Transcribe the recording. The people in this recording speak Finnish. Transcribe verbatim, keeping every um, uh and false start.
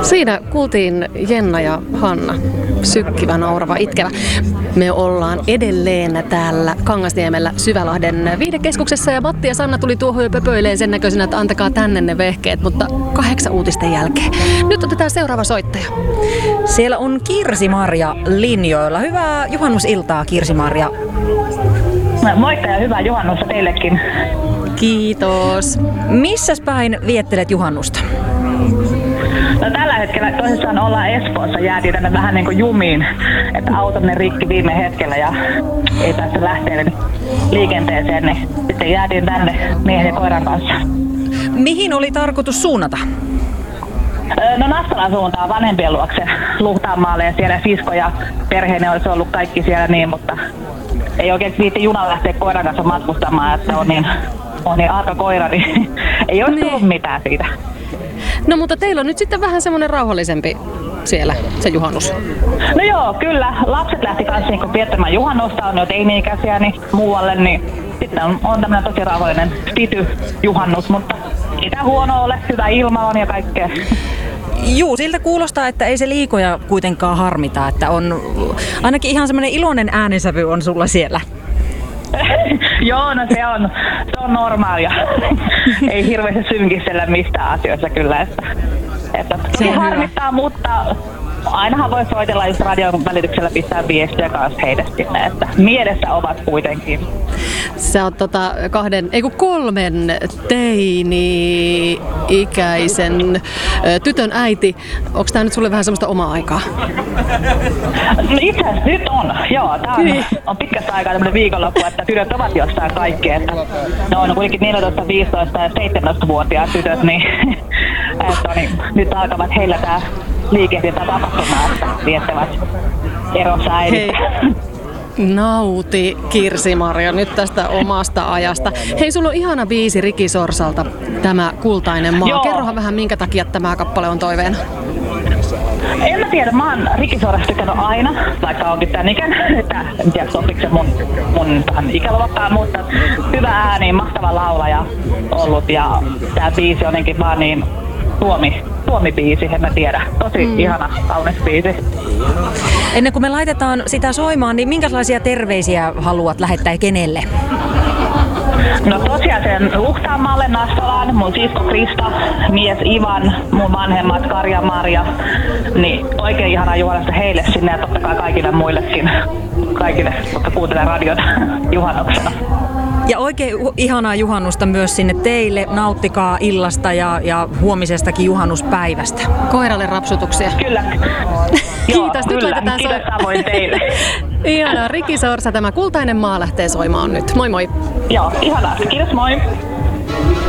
Siinä kuultiin Jenna ja Hanna, sykkivä, naurava, itkevä. Me ollaan edelleen täällä Kangasniemellä Syvälahden viihdekeskuksessa ja Matti ja Sanna tuli tuohon jo pöpöileen sen näköisenä, että antakaa tänne ne vehkeet, mutta kahdeksan uutisten jälkeen. Nyt otetaan seuraava soittaja. Siellä on Kirsi-Marja linjoilla. Hyvää juhannusiltaa, Kirsi-Marja. Moikka ja hyvää juhannusta teillekin. Kiitos. Missäs päin viettelet juhannusta? No tällä hetkellä tosissaan ollaan Espoossa, jäätiin tänne vähän niin kuin jumiin, että auto meni rikki viime hetkellä ja ei päästä lähteä liikenteeseen, niin sitten jäätiin tänne miehen ja koiran kanssa. Mihin oli tarkoitus suunnata? No Nastolan suuntaan vanhempien luokse Luhtaanmaalle ja siellä sisko ja perheinen olisi ollut kaikki siellä niin, mutta ei oikein viitti junalla lähteä koiran kanssa matkustamaan, että on niin, on niin arka koira, niin ei ole tullut mitään siitä. No mutta teillä on nyt sitten vähän semmoinen rauhallisempi siellä se juhannus. No joo, kyllä. Lapset lähti kanssa niin viettämään juhannusta, on jo teini-ikäisiä niin muualle, niin sitten on, on tämmöinen tosi rauhallinen pity juhannus, mutta ei tää huono ole, hyvä ilma on ja kaikkea. Juu, siltä kuulostaa, että ei se liikoja kuitenkaan harmita, että on ainakin ihan semmoinen iloinen äänensävy on sulla siellä. Joo, no se on, se on normaalia. Ei hirveästi synkistellä mistään asioissa kyllä, että, että se harmittaa, mutta ainahan voi soitella just radion välityksellä pistää viestiä kanssa heille sinne, että mielessä ovat kuitenkin. Sä oot tota kahden, ei kun kolmen teini-ikäisen tytön äiti. Onko tää nyt sulle vähän semmoista omaa aikaa? No itse asiassa nyt on, joo. Tää on, on pitkästä aikaa tämmönen viikonloppu, että tytöt ovat jossain kaikki. Että ne on kuitenkin neljätoista, viisitoista ja seitsemäntoista-vuotiaat tytöt, niin, että, niin nyt alkavat heillä tää liikehdintä tapahtumaa, että viettävät erossa äidit. Nauti, Kirsi-Marja, nyt tästä omasta ajasta. Hei, sulla on ihana biisi Riki Sorsalta, tämä Kultainen maa. Joo. Kerrohan vähän, minkä takia tämä kappale on toiveena. En mä tiedä, mä oon Riki Sorasta tykännyt aina, vaikka onkin tän ikäinen, että en tiedä sopiiko se mun, mun tähän ikäluokkaan, mutta hyvä ääni, mahtava laulaja ollut ja tää biisi on jotenkin vaan niin Suomi, Suomi-biisi, en mä tiedä. Tosi mm. ihana, kaunis biisi. Ennen kuin me laitetaan sitä soimaan, niin minkälaisia terveisiä haluat lähettää kenelle? No tosiaan sen Luhtaanmaalle, Nastolaan, mun sisko Krista, mies Ivan, mun vanhemmat Karja Marja, niin oikein ihanaa juhannusta heille sinne ja totta kai kaikille muillekin, kaikille, jotka kuuntelee radiota juhannuksena. Ja oikein ihanaa juhannusta myös sinne teille. Nauttikaa illasta ja, ja huomisestakin juhannuspäivästä. Koiralle rapsutuksia. Kyllä. Kiitos, nyt laitetaan Kiitos samoin teille. Ihanaa, Riki Sorsa, tämä Kultainen maa lähtee soimaan nyt. Moi moi. Joo, ihanaa. Kiitos, moi.